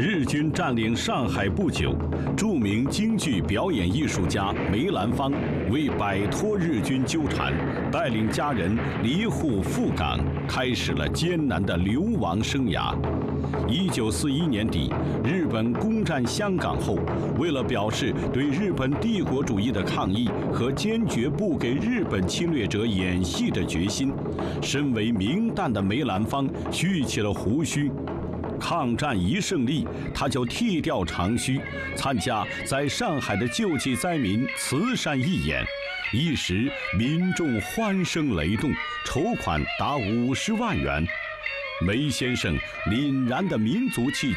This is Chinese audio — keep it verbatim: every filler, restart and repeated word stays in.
日军占领上海不久，著名京剧表演艺术家梅兰芳为摆脱日军纠缠，带领家人离沪赴港，开始了艰难的流亡生涯。一九四一年底，日本攻占香港后，为了表示对日本帝国主义的抗议和坚决不给日本侵略者演戏的决心，身为明旦的梅兰芳蓄起了胡须。抗战一胜利，他就剃掉长须，参加在上海的救济灾民慈善义演，一时民众欢声雷动，筹款达五十万元。梅先生凛然的民族气